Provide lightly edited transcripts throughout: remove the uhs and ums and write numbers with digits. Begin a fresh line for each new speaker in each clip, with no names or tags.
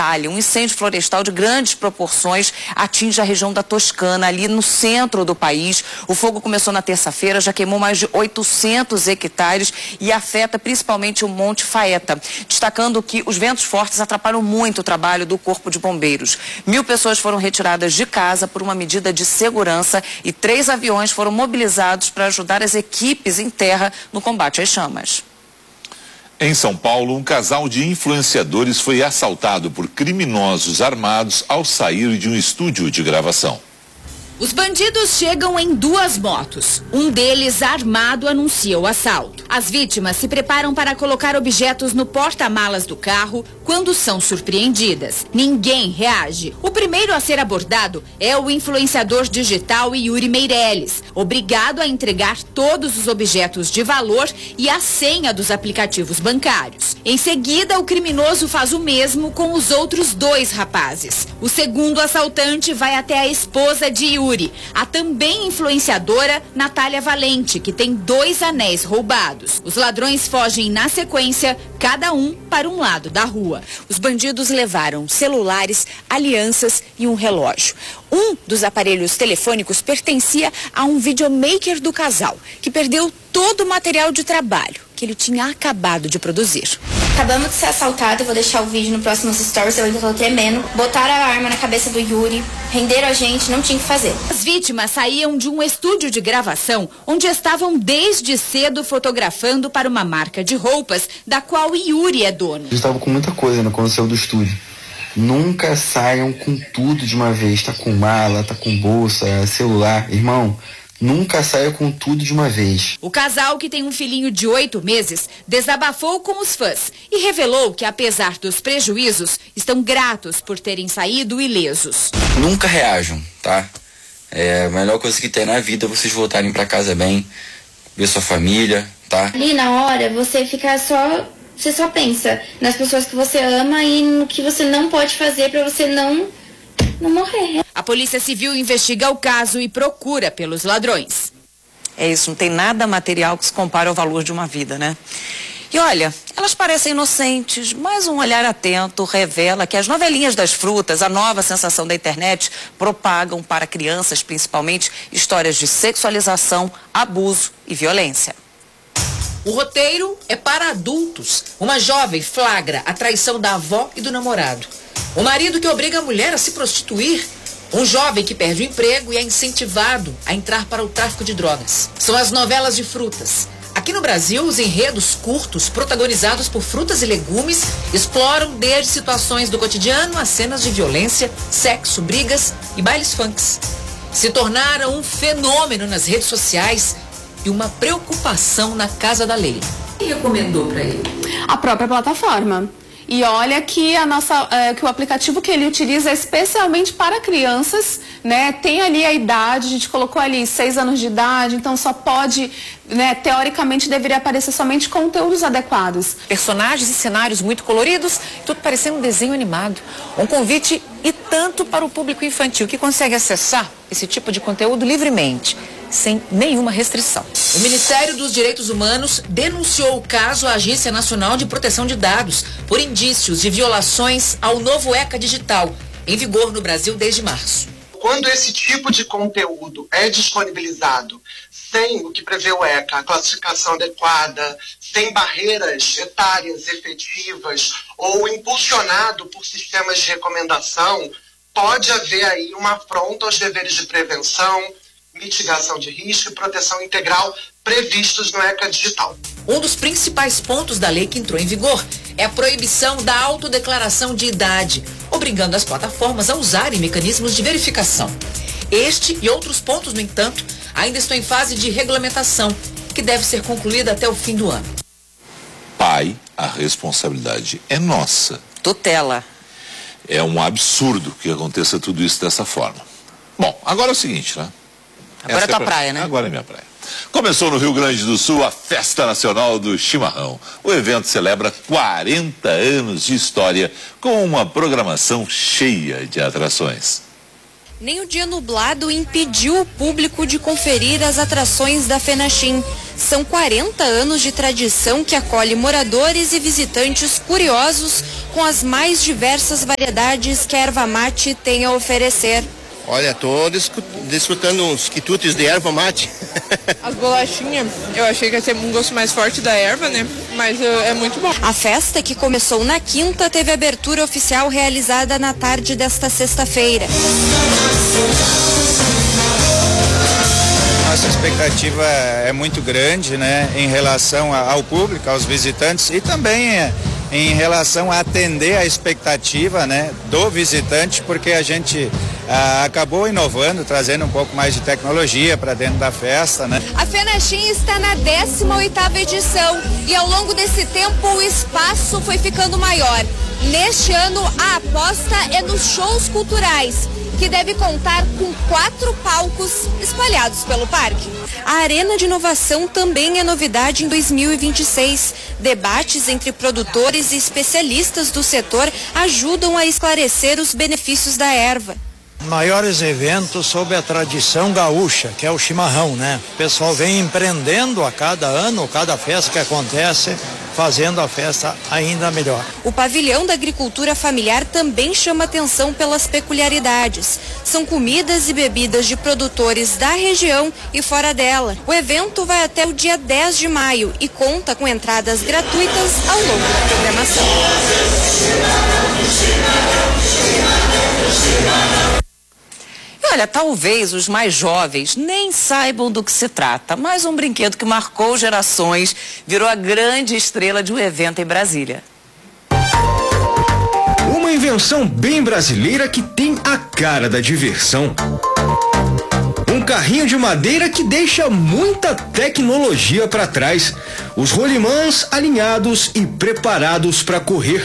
Itália. Um incêndio florestal de grandes proporções atinge a região da Toscana, ali no centro do país. O fogo começou na terça-feira, já queimou mais de 800 hectares e afeta principalmente o Monte Faeta. Destacando que os ventos fortes atrapalham muito o trabalho do Corpo de Bombeiros. 1.000 pessoas foram retiradas de casa por uma medida de segurança e 3 aviões foram mobilizados para ajudar as equipes em terra no combate às chamas.
Em São Paulo, um casal de influenciadores foi assaltado por criminosos armados ao sair de um estúdio de gravação.
Os bandidos chegam em 2 motos. Um deles, armado, anuncia o assalto. As vítimas se preparam para colocar objetos no porta-malas do carro quando são surpreendidas. Ninguém reage. O primeiro a ser abordado é o influenciador digital Yuri Meirelles, obrigado a entregar todos os objetos de valor e a senha dos aplicativos bancários. Em seguida, o criminoso faz o mesmo com os outros 2 rapazes. O segundo assaltante vai até a esposa de Yuri, a também influenciadora Natália Valente, que tem 2 anéis roubados. Os ladrões fogem na sequência, cada um para um lado da rua. Os bandidos levaram celulares, alianças e um relógio. Um dos aparelhos telefônicos pertencia a um videomaker do casal, que perdeu todo o material de trabalho que ele tinha acabado de produzir.
Acabamos de ser assaltados, eu vou deixar o vídeo no próximo stories, eu ainda tô tremendo. Botaram a arma na cabeça do Yuri, renderam a gente, não tinha o que fazer.
As vítimas saíam de um estúdio de gravação, onde estavam desde cedo fotografando para uma marca de roupas, da qual Yuri é dono.
Eu estava com muita coisa, né, quando saiu do estúdio. Nunca saiam com tudo de uma vez, tá com mala, tá com bolsa, celular, irmão. Nunca saia com tudo de uma vez.
O casal, que tem um filhinho de 8 meses, desabafou com os fãs e revelou que, apesar dos prejuízos, estão gratos por terem saído ilesos.
Nunca reajam, tá? É a melhor coisa que tem na vida é vocês voltarem pra casa bem, ver sua família, tá?
Ali na hora, você fica só... Você só pensa nas pessoas que você ama e no que você não pode fazer pra você não morrer.
A Polícia Civil investiga o caso e procura pelos ladrões.
É isso, não tem nada material que se compare ao valor de uma vida, né? E olha, elas parecem inocentes, mas um olhar atento revela que as novelinhas das frutas, a nova sensação da internet, propagam para crianças, principalmente, histórias de sexualização, abuso e violência.
O roteiro é para adultos. Uma jovem flagra a traição da avó e do namorado. O marido que obriga a mulher a se prostituir. Um jovem que perde o emprego e é incentivado a entrar para o tráfico de drogas. São as novelas de frutas. Aqui no Brasil, os enredos curtos, protagonizados por frutas e legumes, exploram desde situações do cotidiano a cenas de violência, sexo, brigas e bailes funks. Se tornaram um fenômeno nas redes sociais e uma preocupação na casa da Leila. Quem recomendou para ele?
A própria plataforma. E olha que que o aplicativo que ele utiliza é especialmente para crianças, né? Tem ali a idade, a gente colocou ali 6 anos de idade, então só pode, né, teoricamente deveria aparecer somente conteúdos adequados.
Personagens e cenários muito coloridos, tudo parecendo um desenho animado. Um convite e tanto para o público infantil que consegue acessar esse tipo de conteúdo livremente, sem nenhuma restrição. O Ministério dos Direitos Humanos denunciou o caso à Agência Nacional de Proteção de Dados por indícios de violações ao novo ECA Digital, em vigor no Brasil desde março.
Quando esse tipo de conteúdo é disponibilizado sem o que prevê o ECA, a classificação adequada, sem barreiras etárias efetivas ou impulsionado por sistemas de recomendação, pode haver aí uma afronta aos deveres de prevenção, mitigação de risco e proteção integral previstos no ECA Digital.
Um dos principais pontos da lei que entrou em vigor é a proibição da autodeclaração de idade, obrigando as plataformas a usarem mecanismos de verificação. Este e outros pontos, no entanto, ainda estão em fase de regulamentação, que deve ser concluída até o fim do ano.
Pai, a responsabilidade é nossa.
Tutela.
É um absurdo que aconteça tudo isso dessa forma. Bom, agora é o seguinte, né?
Agora é tua praia, né?
Agora é minha praia. Começou no Rio Grande do Sul a Festa Nacional do Chimarrão. O evento celebra 40 anos de história com uma programação cheia de atrações.
Nem o dia nublado impediu o público de conferir as atrações da FENACHIM. São 40 anos de tradição que acolhe moradores e visitantes curiosos com as mais diversas variedades que a erva mate tem a oferecer.
Olha, tô desfrutando uns quitutes de erva mate.
As bolachinhas, eu achei que ia ter um gosto mais forte da erva, né? Mas é muito bom.
A festa, que começou na quinta, teve abertura oficial realizada na tarde desta sexta-feira.
Nossa expectativa é muito grande, né, em relação ao público, aos visitantes e também em relação a atender a expectativa, né, do visitante, porque a gente acabou inovando, trazendo um pouco mais de tecnologia para dentro da festa, né?
A FENACHIM está na 18ª edição e ao longo desse tempo o espaço foi ficando maior. Neste ano a aposta é nos shows culturais, que deve contar com 4 palcos espalhados pelo parque. A Arena de Inovação também é novidade em 2026. Debates entre produtores e especialistas do setor ajudam a esclarecer os benefícios da erva.
Maiores eventos sobre a tradição gaúcha, que é o chimarrão, né? O pessoal vem empreendendo a cada ano, cada festa que acontece, fazendo a festa ainda melhor.
O pavilhão da agricultura familiar também chama atenção pelas peculiaridades. São comidas e bebidas de produtores da região e fora dela. O evento vai até o dia 10 de maio e conta com entradas gratuitas ao longo da programação.
Olha, talvez os mais jovens nem saibam do que se trata, mas um brinquedo que marcou gerações virou a grande estrela de um evento em Brasília.
Uma invenção bem brasileira que tem a cara da diversão. Um carrinho de madeira que deixa muita tecnologia para trás. Os rolimãs alinhados e preparados para correr.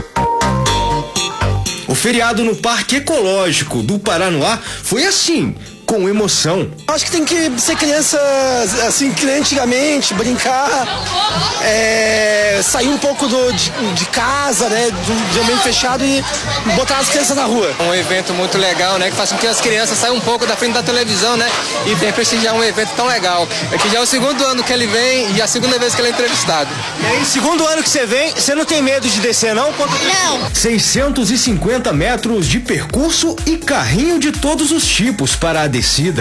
O feriado no Parque Ecológico do Paranoá foi assim, com emoção.
Acho que tem que ser criança, assim, que nem antigamente, brincar, sair um pouco de casa, né, de ambiente fechado e botar as crianças na rua.
Um evento muito legal, né, que faz com que as crianças saiam um pouco da frente da televisão, né, e venham prestigiar um evento tão legal. Aqui já é o 2º ano que ele vem e a 2ª vez que ele é entrevistado.
E aí, 2º ano que você vem, você não tem medo de descer, não?
Não. 650 metros de percurso e carrinho de todos os tipos para a descida.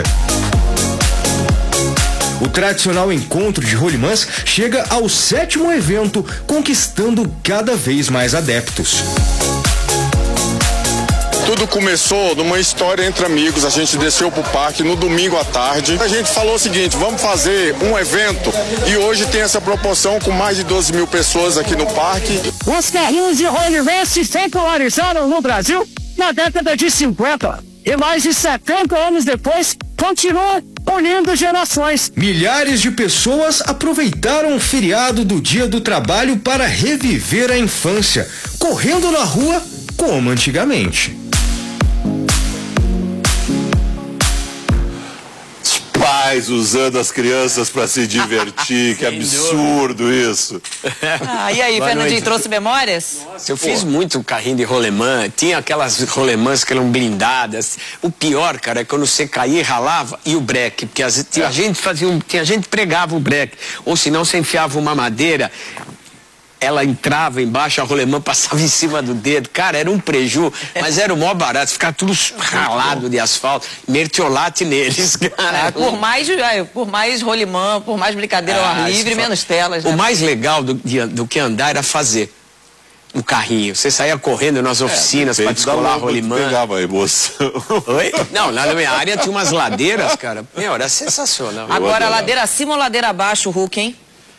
O tradicional encontro de rolimãs chega ao 7º evento, conquistando cada vez mais adeptos.
Tudo começou numa história entre amigos. A gente desceu pro parque no domingo à tarde. A gente falou o seguinte: vamos fazer um evento, e hoje tem essa proporção com mais de 12 mil pessoas aqui no parque.
Os carrinhos de rolimãs se popularizaram no Brasil na década de 50 e mais de 70 anos depois continua unindo gerações.
Milhares de pessoas aproveitaram o feriado do Dia do Trabalho para reviver a infância, correndo na rua como antigamente.
Pais usando as crianças para se divertir, que absurdo isso.
E aí, Fernandinho, trouxe memórias?
Nossa, eu fiz muito carrinho de rolemã, tinha aquelas rolemãs que eram blindadas. O pior, cara, é quando você caía e ralava e o breque, porque tinha gente que pregava o breque, ou senão você enfiava uma madeira, ela entrava embaixo, a rolemã passava em cima do dedo. Cara, era um preju, mas era o maior barato, ficava tudo ralado de asfalto, mertiolate neles, cara.
Por mais rolimã, por mais brincadeira ao ar livre, menos telas.
O mais legal do que andar era fazer o carrinho. Você saía correndo nas oficinas para descolar rolimã.
Pegava a emoção.
Oi? Não, lá na minha área tinha umas ladeiras, cara. Meu, era sensacional.
Agora, ladeira acima ou ladeira abaixo, Hulk, hein?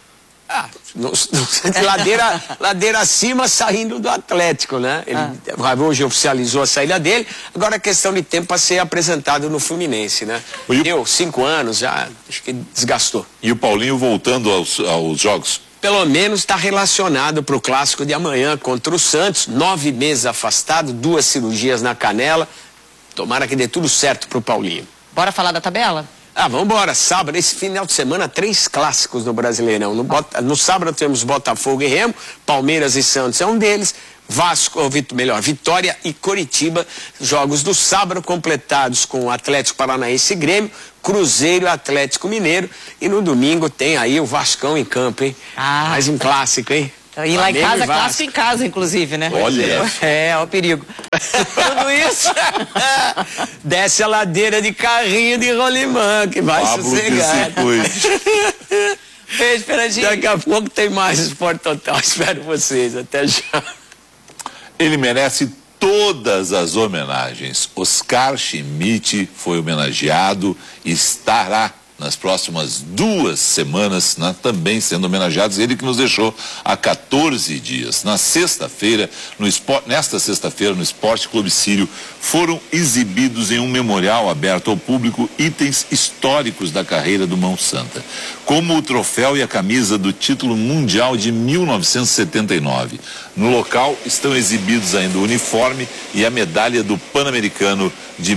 Ladeira acima, saindo do Atlético, né? Ele hoje oficializou a saída dele, agora é questão de tempo para ser apresentado no Fluminense, né? Deu 5 anos, já acho que desgastou.
E o Paulinho voltando aos jogos?
Pelo menos está relacionado para o clássico de amanhã contra o Santos, 9 meses afastado, 2 cirurgias na canela. Tomara que dê tudo certo para o Paulinho.
Bora falar da tabela?
Vamos embora. Sábado, esse final de semana, 3 clássicos no Brasileirão. No sábado temos Botafogo e Remo, Palmeiras e Santos é um deles. Vitória e Coritiba, jogos do sábado completados com Atlético Paranaense e Grêmio, Cruzeiro e Atlético Mineiro, e no domingo tem aí o Vascão em campo, hein? Mais um clássico, hein?
E lá em casa, clássico em casa, inclusive, né?
Olha.
É o perigo.
Tudo isso desce a ladeira de carrinho de rolimã, que vai sossegar.
Beijo, Fernandinho.
Daqui a pouco tem mais Esporte Total. Espero vocês. Até já.
Ele merece todas as homenagens. Oscar Schmidt foi homenageado e estará nas próximas 2 semanas, né, também sendo homenageados. Ele que nos deixou há 14 dias. Nesta sexta-feira, no Esporte Clube Sírio, foram exibidos em um memorial aberto ao público itens históricos da carreira do Mão Santa, como o troféu e a camisa do título mundial de 1979. No local estão exibidos ainda o uniforme e a medalha do Pan-Americano de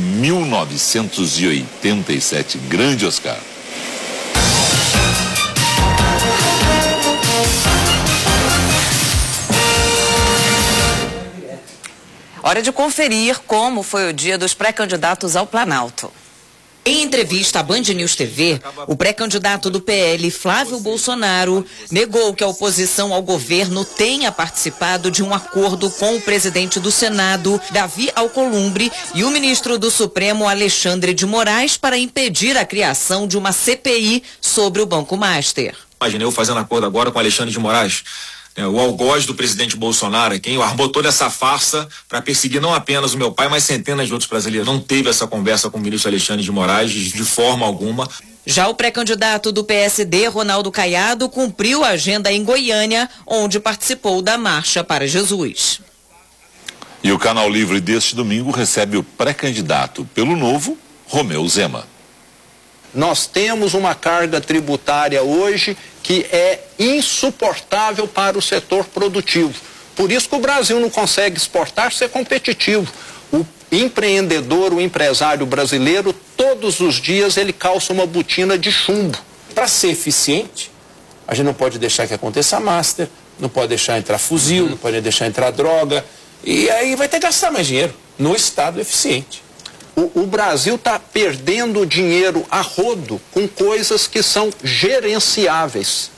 1987. Grande Oscar.
Hora de conferir como foi o dia dos pré-candidatos ao Planalto.
Em entrevista à Band News TV, o pré-candidato do PL, Flávio Bolsonaro, negou que a oposição ao governo tenha participado de um acordo com o presidente do Senado, Davi Alcolumbre, e o ministro do Supremo, Alexandre de Moraes, para impedir a criação de uma CPI sobre o Banco Master.
Imaginei eu fazendo acordo agora com Alexandre de Moraes, o algoz do presidente Bolsonaro, quem armou toda essa farsa para perseguir não apenas o meu pai, mas centenas de outros brasileiros. Não teve essa conversa com o ministro Alexandre de Moraes de forma alguma.
Já o pré-candidato do PSD, Ronaldo Caiado, cumpriu a agenda em Goiânia, onde participou da Marcha para Jesus.
E o Canal Livre deste domingo recebe o pré-candidato pelo Novo, Romeu Zema.
Nós temos uma carga tributária hoje que é insuportável para o setor produtivo. Por isso que o Brasil não consegue exportar, ser competitivo. O empreendedor, o empresário brasileiro, todos os dias ele calça uma botina de chumbo.
Para ser eficiente, a gente não pode deixar que aconteça master, não pode deixar entrar fuzil, não pode deixar entrar droga, e aí vai ter que gastar mais dinheiro no Estado eficiente.
O Brasil está perdendo dinheiro a rodo com coisas que são gerenciáveis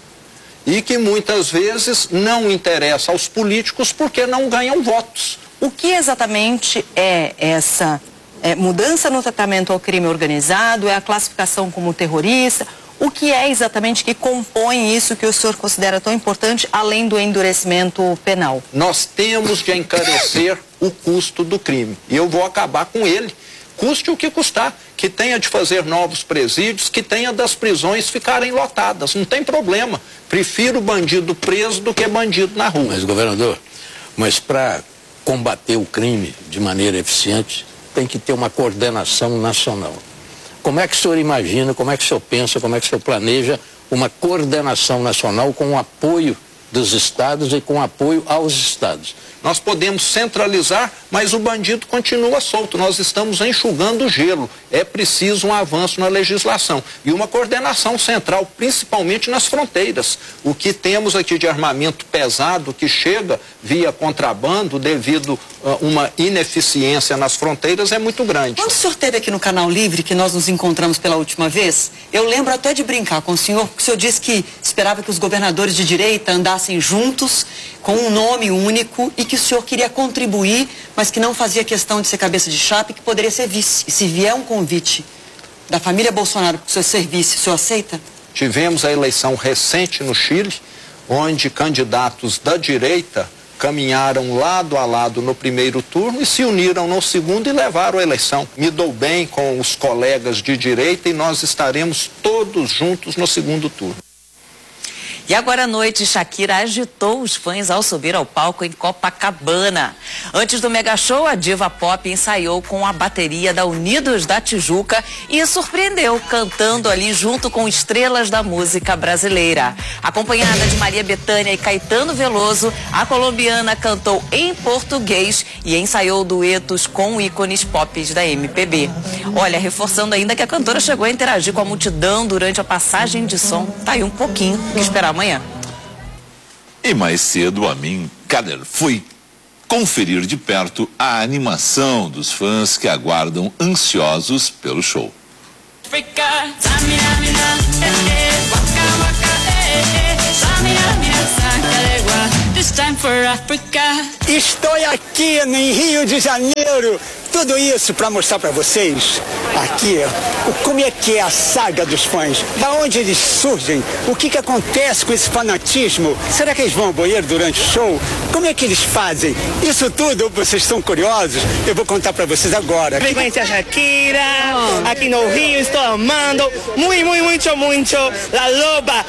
e que muitas vezes não interessam aos políticos porque não ganham votos.
O que exatamente é essa mudança no tratamento ao crime organizado? É a classificação como terrorista? O que é exatamente que compõe isso que o senhor considera tão importante, além do endurecimento penal?
Nós temos de encarecer o custo do crime e eu vou acabar com ele. Custe o que custar, que tenha de fazer novos presídios, que tenha das prisões ficarem lotadas, não tem problema. Prefiro bandido preso do que bandido na rua.
Mas, governador, para combater o crime de maneira eficiente, tem que ter uma coordenação nacional. Como é que o senhor imagina, como é que o senhor pensa, como é que o senhor planeja uma coordenação nacional com o apoio dos estados e com apoio aos estados?
Nós podemos centralizar, mas o bandido continua solto. Nós estamos enxugando o gelo. É preciso um avanço na legislação e uma coordenação central, principalmente nas fronteiras. O que temos aqui de armamento pesado que chega via contrabando devido a uma ineficiência nas fronteiras é muito grande.
Quando o senhor esteve aqui no Canal Livre, que nós nos encontramos pela última vez, eu lembro até de brincar com o senhor, porque o senhor disse que esperava que os governadores de direita andassem juntos, com um nome único, e que o senhor queria contribuir, mas que não fazia questão de ser cabeça de chapa e que poderia ser vice. E se vier um convite da família Bolsonaro para o senhor ser vice, o senhor aceita?
Tivemos a eleição recente no Chile, onde candidatos da direita caminharam lado a lado no primeiro turno e se uniram no segundo e levaram a eleição. Me dou bem com os colegas de direita e nós estaremos todos juntos no segundo turno.
E agora à noite, Shakira agitou os fãs ao subir ao palco em Copacabana. Antes do mega show, a diva pop ensaiou com a bateria da Unidos da Tijuca e surpreendeu, cantando ali junto com estrelas da música brasileira. Acompanhada de Maria Bethânia e Caetano Veloso, a colombiana cantou em português e ensaiou duetos com ícones pop da MPB. Olha, reforçando ainda que a cantora chegou a interagir com a multidão durante a passagem de som. Tá aí um pouquinho o que esperar amanhã.
E mais cedo, Amin Kader foi conferir de perto a animação dos fãs que aguardam ansiosos pelo show.
Estou aqui em Rio de Janeiro. Tudo isso para mostrar para vocês aqui como é que é a saga dos fãs, da onde eles surgem, o que acontece com esse fanatismo. Será que eles vão ao banheiro durante o show? Como é que eles fazem? Isso tudo, vocês estão curiosos? Eu vou contar para vocês agora.
Vem conhecer a Shakira, aqui no Rio, estou amando, muito, La Loba.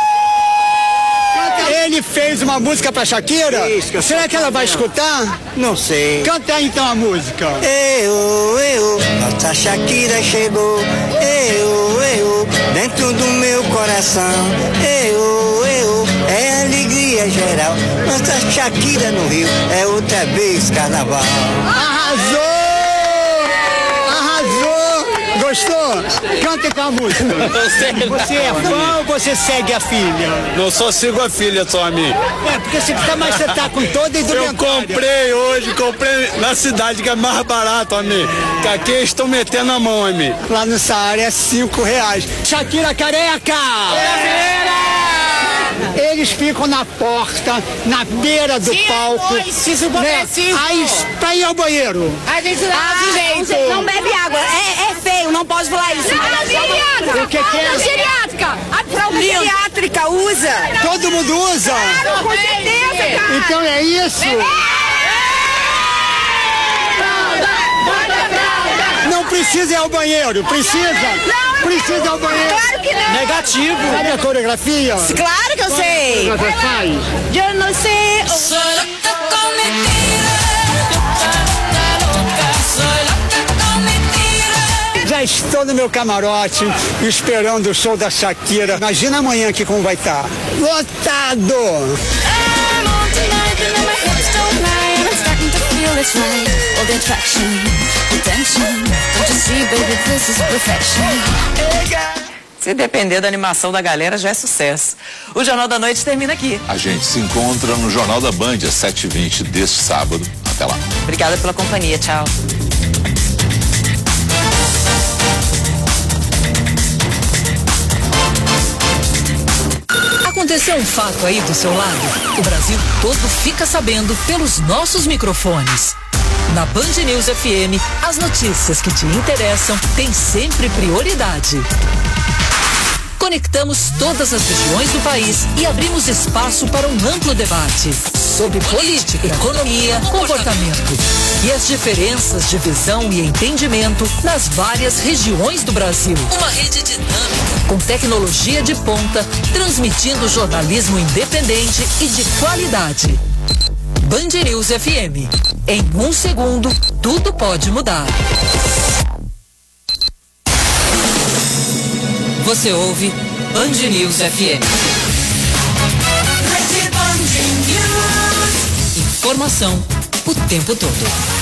Ele fez uma música pra Shakira? Será que ela vai escutar?
Não sei.
Canta então a música.
Nossa Shakira chegou. Dentro do meu coração. É alegria geral. Nossa Shakira no Rio. É outra vez carnaval.
Arrasou! Gostou? Canta então a música. Você é fã ou você segue a filha?
Não só sigo a filha, só a mim.
Porque mas você tá com toda a indumentária.
Eu comprei na cidade, que é mais barato, amigo. Que aqui eles estão metendo a mão, amigo.
Lá no Saara é R$5. Shakira careca! Eles ficam na porta, na beira do palco. Aí, pra ir ao banheiro.
A gente dá de jeito.
Não bebe água. É feio, não pode falar isso.
O que é?
Geriátrica. A fralda geriátrica usa.
Todo mundo usa?
Claro, com certeza, cara.
Então é isso. Não precisa ir ao banheiro, precisa?
Não,
precisa ir ao banheiro.
Claro que não.
Negativo. Sabe a coreografia?
Claro que eu sei.
Você faz?
Eu não sei.
Já estou no meu camarote esperando o show da Shakira. Imagina amanhã aqui como vai estar. Lotado!
Se depender da animação da galera, já é sucesso. O Jornal da Noite termina aqui.
A gente se encontra no Jornal da Band, às 7h20 deste sábado. Até lá.
Obrigada pela companhia. Tchau.
Aconteceu um fato aí do seu lado? O Brasil todo fica sabendo pelos nossos microfones. Na Band News FM, as notícias que te interessam têm sempre prioridade. Conectamos todas as regiões do país e abrimos espaço para um amplo debate sobre política, economia, comportamento e as diferenças de visão e entendimento nas várias regiões do Brasil. Uma rede dinâmica, com tecnologia de ponta, transmitindo jornalismo independente e de qualidade. Band News FM. Em 1 segundo, tudo pode mudar. Você ouve Band News FM. Informação o tempo todo.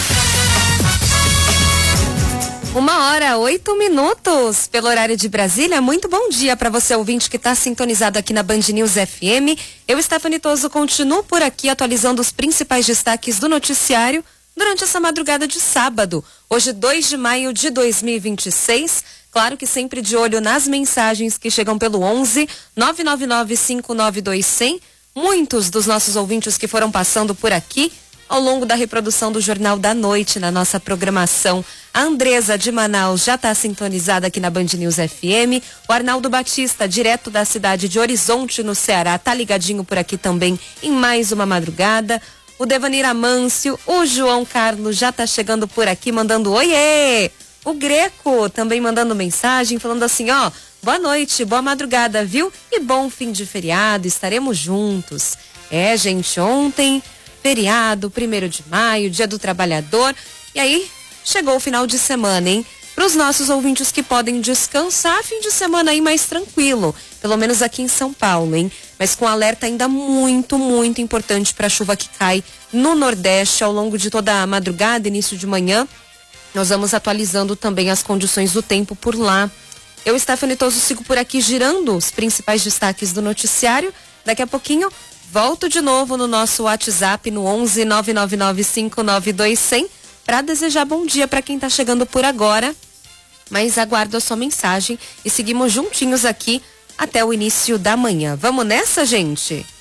1h08 pelo horário de Brasília. Muito bom dia para você, ouvinte, que está sintonizado aqui na Band News FM. Eu, Stephanie Toso, continuo por aqui atualizando os principais destaques do noticiário durante essa madrugada de sábado, hoje 2 de maio de 2026. Claro que sempre de olho nas mensagens que chegam pelo 11 999 592 100. Muitos dos nossos ouvintes que foram passando por aqui ao longo da reprodução do Jornal da Noite na nossa programação. A Andresa de Manaus já está sintonizada aqui na Band News FM. O Arnaldo Batista, direto da cidade de Horizonte, no Ceará, tá ligadinho por aqui também em mais uma madrugada. O Devanir Amâncio, o João Carlos já tá chegando por aqui mandando oiê. O Greco também mandando mensagem, falando assim, ó,
Boa noite, boa madrugada, viu? E bom fim de feriado, estaremos juntos. Gente, ontem, feriado, 1º de maio, Dia do Trabalhador. E aí, chegou o final de semana, hein? Para os nossos ouvintes que podem descansar, fim de semana aí mais tranquilo, pelo menos aqui em São Paulo, hein? Mas com alerta ainda muito, muito importante para a chuva que cai no Nordeste ao longo de toda a madrugada, início de manhã. Nós vamos atualizando também as condições do tempo por lá. Eu, Stephanie Toso, sigo por aqui girando os principais destaques do noticiário. Daqui a pouquinho, volto de novo no nosso WhatsApp no 11 999 592 100 para desejar bom dia para quem está chegando por agora. Mas aguardo a sua mensagem e seguimos juntinhos aqui até o início da manhã. Vamos nessa, gente?